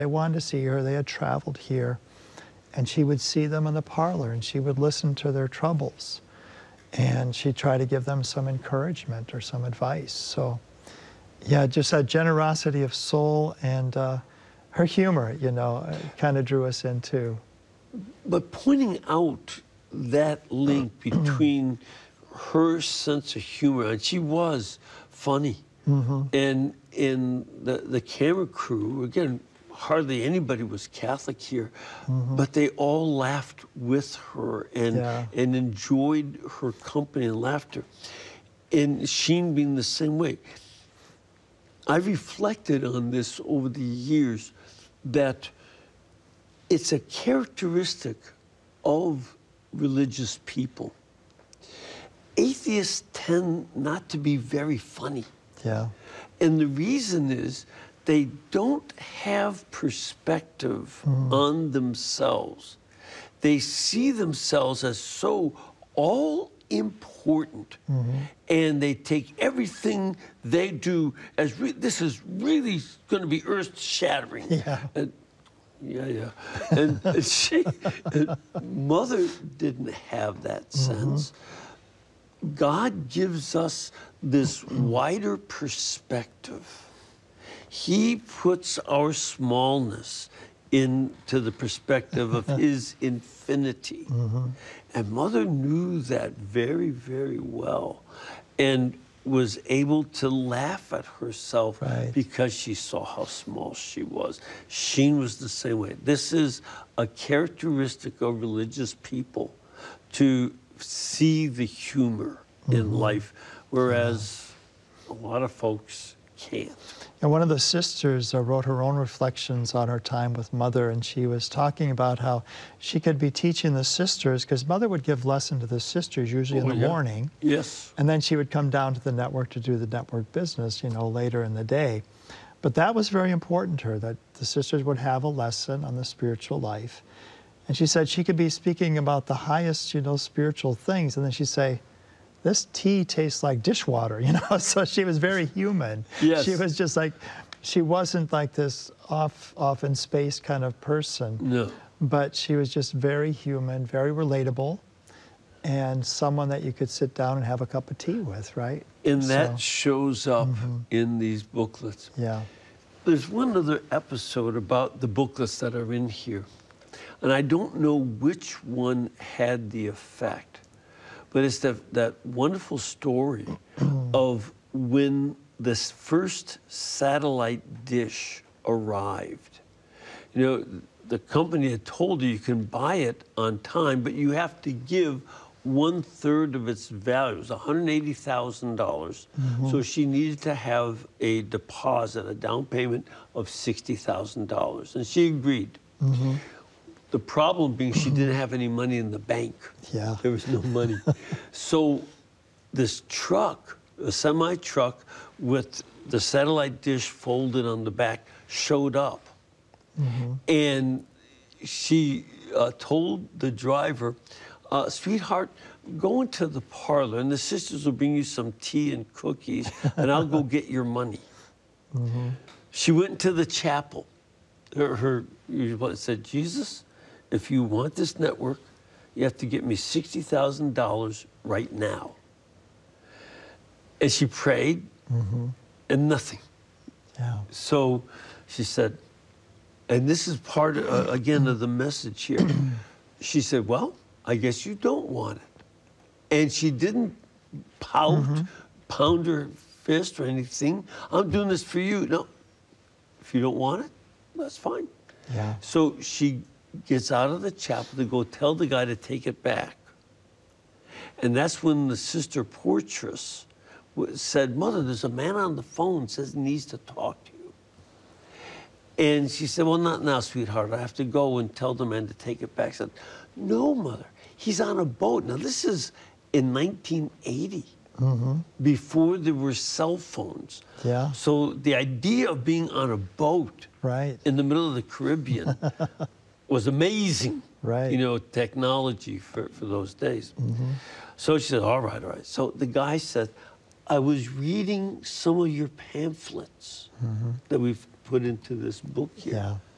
They wanted to see her. They had traveled here. And she would see them in the parlor, and she would listen to their troubles. And she'd try to give them some encouragement or some advice. So, yeah, just that generosity of soul and her humor, you know, kind of drew us in too. But pointing out that link between her sense of humor, and she was funny, and in the camera crew, again, hardly anybody was Catholic here, but they all laughed with her and enjoyed her company and laughter. And Sheen being the same way. I've reflected on this over the years, that it's a characteristic of religious people. Atheists tend not to be very funny. Yeah. And the reason is they don't have perspective on themselves. They see themselves as so all important, and they take everything they do as this is really going to be earth-shattering. Yeah. And Mother didn't have that sense. God gives us this wider perspective. He puts our smallness into the perspective of his infinity. And Mother knew that very, very well, and was able to laugh at herself because she saw how small she was. Sheen was the same way. This is a characteristic of religious people, to see the humor in life, whereas a lot of folks can't. And one of the sisters wrote her own reflections on her time with Mother, and she was talking about how she could be teaching the sisters, because Mother would give lesson to the sisters usually in the morning. Yes. And then she would come down to the network to do the network business, you know, later in the day. But that was very important to her, that the sisters would have a lesson on the spiritual life. And she said she could be speaking about the highest, you know, spiritual things, and then she'd say, this tea tastes like dishwater, you know? So she was very human. Yes. She was just like, she wasn't like this off in space kind of person. No. But she was just very human, very relatable, and someone that you could sit down and have a cup of tea with, right? And that shows up in these booklets. Yeah. There's one other episode about the booklets that are in here, and I don't know which one had the effect. But it's that wonderful story of when this first satellite dish arrived. You know, the company had told you can buy it on time, but you have to give 1/3 of its value. It was $180,000. So she needed to have a deposit, a down payment of $60,000. And she agreed. The problem being she didn't have any money in the bank. Yeah. There was no money. So this truck, a semi-truck with the satellite dish folded on the back, showed up. And she told the driver, sweetheart, go into the parlor and the sisters will bring you some tea and cookies and I'll go get your money. She went into the chapel. Her said, Jesus, if you want this network, you have to get me $60,000 right now. And she prayed, and nothing. Yeah. So she said, and this is part, again, of the message here. She said, well, I guess you don't want it. And she didn't pout, pound her fist or anything. I'm doing this for you. No, if you don't want it, that's fine. Yeah. So she gets out of the chapel to go tell the guy to take it back. And that's when the sister portress said, Mother, there's a man on the phone says he needs to talk to you. And she said, well, not now, sweetheart. I have to go and tell the man to take it back. I said, no, Mother, he's on a boat. Now, this is in 1980, before there were cell phones. Yeah. So the idea of being on a boat in the middle of the Caribbean was amazing, you know, technology for those days. So she said, all right. So the guy said, I was reading some of your pamphlets that we've put into this book here. Yeah.